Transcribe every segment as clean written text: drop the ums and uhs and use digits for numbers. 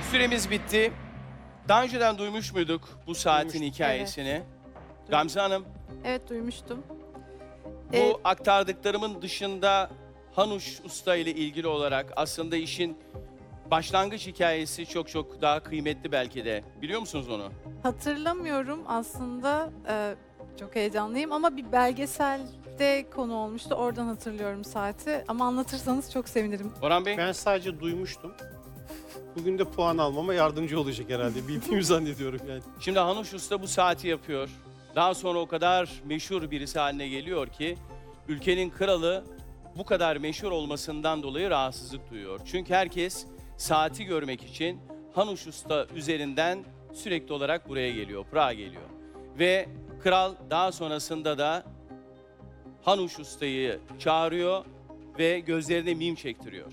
Süremiz bitti. Daha önceden duymuş muyduk bu saatin Duymuştum. hikayesini? Gamze Hanım, Evet, duymuştum. bu aktardıklarımın dışında Hanuş Usta ile ilgili olarak aslında işin başlangıç hikayesi çok çok daha kıymetli belki de. Biliyor musunuz onu? Hatırlamıyorum aslında. Çok heyecanlıyım ama bir belgeselde konu olmuştu. Oradan hatırlıyorum saati. Ama anlatırsanız çok sevinirim. Orhan Bey? Ben sadece duymuştum. Bugün de puan almama yardımcı olacak herhalde. Bildiğimi zannediyorum yani. Şimdi Hanuş Usta bu saati yapıyor. Daha sonra o kadar meşhur birisi haline geliyor ki ülkenin kralı bu kadar meşhur olmasından dolayı rahatsızlık duyuyor. Çünkü herkes saati görmek için Hanuş Usta üzerinden sürekli olarak buraya geliyor, Prag'a geliyor. Ve kral daha sonrasında da Hanuş Usta'yı çağırıyor ve gözlerine mim çektiriyor.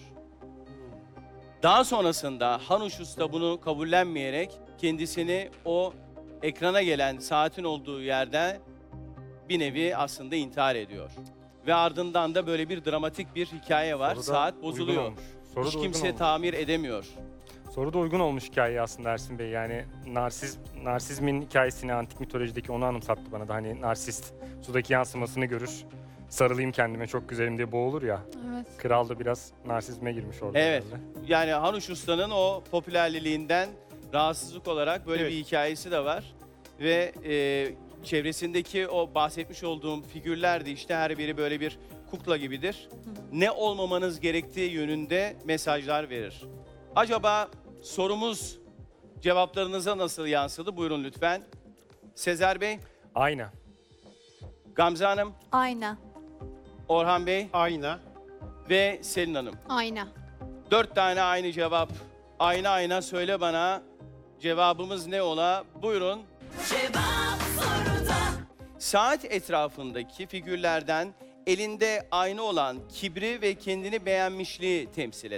Daha sonrasında Hanuş Usta bunu kabullenmeyerek kendisini o ekrana gelen saatin olduğu yerde bir nevi aslında intihar ediyor. Ve ardından da böyle bir dramatik bir hikaye var. Soru da Saat uygun bozuluyor. olmuş. Soru Hiç da uygun kimse olmuş. tamir edemiyor. Soru da uygun olmuş hikaye aslında Ersin Bey. Yani narsizmin hikayesini antik mitolojideki onu anımsattı bana da. Hani narsist sudaki yansımasını görür. Sarılayım kendime çok güzelim diye boğulur ya. Evet. Kral da biraz narsizme girmiş orada. Evet. herhalde. Yani Hanuş Usta'nın o popülerliğinden rahatsızlık olarak böyle Evet. bir hikayesi de var. Ve çevresindeki o bahsetmiş olduğum figürler de işte her biri böyle bir kukla gibidir. Ne olmamanız gerektiği yönünde mesajlar verir. Acaba sorumuz cevaplarınıza nasıl yansıdı? Buyurun lütfen. Sezer Bey, Ayna. Gamze Hanım, Ayna. Orhan Bey Ayna. ve Selin Hanım. Ayna. 4 tane aynı cevap. Ayna ayna söyle bana. Cevabımız ne ola? Buyurun. Saat etrafındaki figürlerden elinde ayna olan kibri ve kendini beğenmişliği temsil eder.